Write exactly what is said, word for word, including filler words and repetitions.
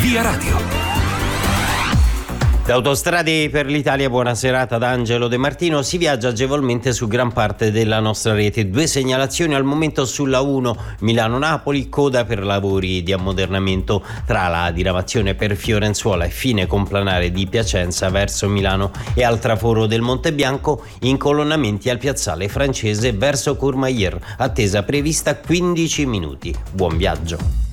Via Radio. Da Autostrade per l'Italia, buona serata da Angelo De Martino. Si viaggia agevolmente su gran parte della nostra rete. Due segnalazioni al momento sulla uno Milano-Napoli, coda per lavori di ammodernamento tra la diramazione per Fiorenzuola e fine complanare di Piacenza verso Milano e al traforo del Monte Bianco, incolonnamenti al piazzale francese verso Courmayeur, attesa prevista quindici minuti. Buon viaggio.